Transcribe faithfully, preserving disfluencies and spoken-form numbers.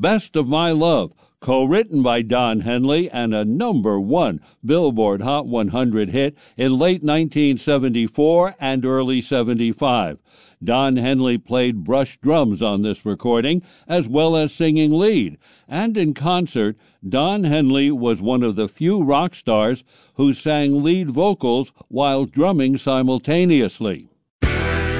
Best of My Love, co-written by Don Henley and a number one Billboard Hot one hundred hit in late nineteen seventy-four and early seventy-five. Don Henley played brush drums on this recording, as well as singing lead, and in concert, Don Henley was one of the few rock stars who sang lead vocals while drumming simultaneously.